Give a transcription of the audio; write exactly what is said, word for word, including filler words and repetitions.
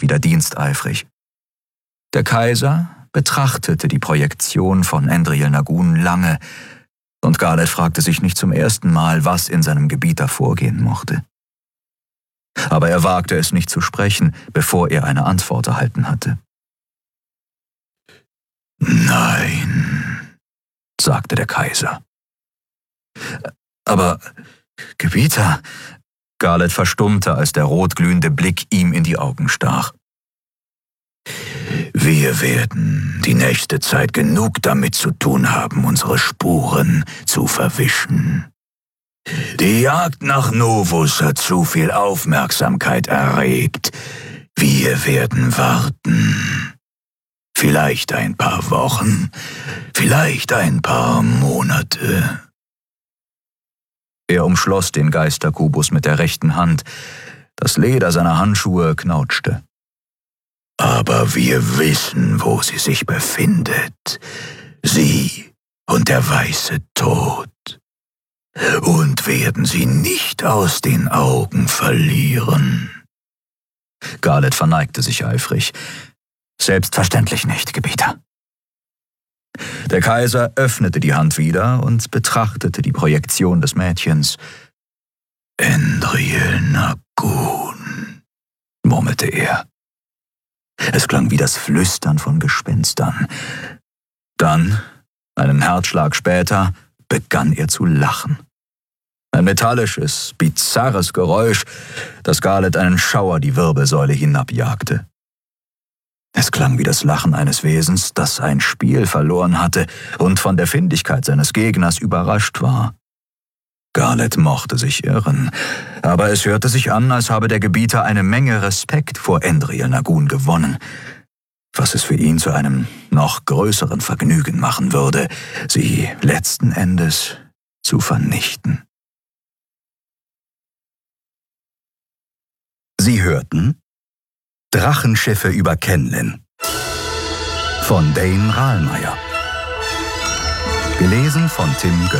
wieder diensteifrig. Der Kaiser betrachtete die Projektion von Endriel Nagun lange, und Garleth fragte sich nicht zum ersten Mal, was in seinem Gebieter vorgehen mochte. Aber er wagte es nicht zu sprechen, bevor er eine Antwort erhalten hatte. »Nein«, sagte der Kaiser. »Aber, Gebieter«, Garleth verstummte, als der rotglühende Blick ihm in die Augen stach. »Wir werden die nächste Zeit genug damit zu tun haben, unsere Spuren zu verwischen. Die Jagd nach Novus hat zu viel Aufmerksamkeit erregt. Wir werden warten. Vielleicht ein paar Wochen, vielleicht ein paar Monate.« Er umschloss den Geisterkubus mit der rechten Hand. Das Leder seiner Handschuhe knautschte. »Aber wir wissen, wo sie sich befindet. Sie und der weiße Tod. Und werden sie nicht aus den Augen verlieren.« Garleth verneigte sich eifrig. »Selbstverständlich nicht, Gebieter.« Der Kaiser öffnete die Hand wieder und betrachtete die Projektion des Mädchens. »Endriel Nagun«, murmelte er. Es klang wie das Flüstern von Gespenstern. Dann, einen Herzschlag später, begann er zu lachen. Ein metallisches, bizarres Geräusch, das Garleth einen Schauer die Wirbelsäule hinabjagte. Es klang wie das Lachen eines Wesens, das ein Spiel verloren hatte und von der Findigkeit seines Gegners überrascht war. Garleth mochte sich irren, aber es hörte sich an, als habe der Gebieter eine Menge Respekt vor Endriel Nagun gewonnen, was es für ihn zu einem noch größeren Vergnügen machen würde, sie letzten Endes zu vernichten. Sie hörten Drachenschiffe über Kenlin von Dane Rahlmeier. Gelesen von Tim Götz.